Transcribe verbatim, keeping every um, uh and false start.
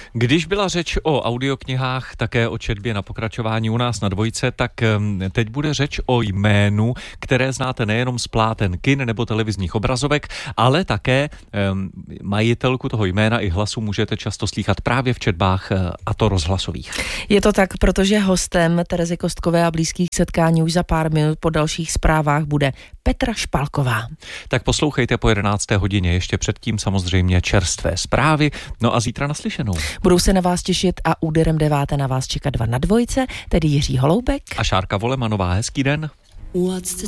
Když byla řeč o audioknihách, také o četbě na pokračování u nás na Dvojce, tak teď bude řeč o jménu, které znáte nejenom z pláten kin nebo televizních obrazovek, ale také um, majitelku toho jména i hlasu můžete často slýchat právě v četbách, a to rozhlasových. Je to tak, protože hostem Terezy Kostkové a blízkých setkání už za pár minut po dalších zprávách bude Petra Špalková. Tak poslouchejte po jedenácté hodině, ještě předtím samozřejmě čerstvé zprávy, no a zítra naslyšenou. Budou se na vás těšit a úderem deváté na vás čekat dva na Dvojce, tedy Jiří Holoubek a Šárka Volemanová. Hezký den. What's the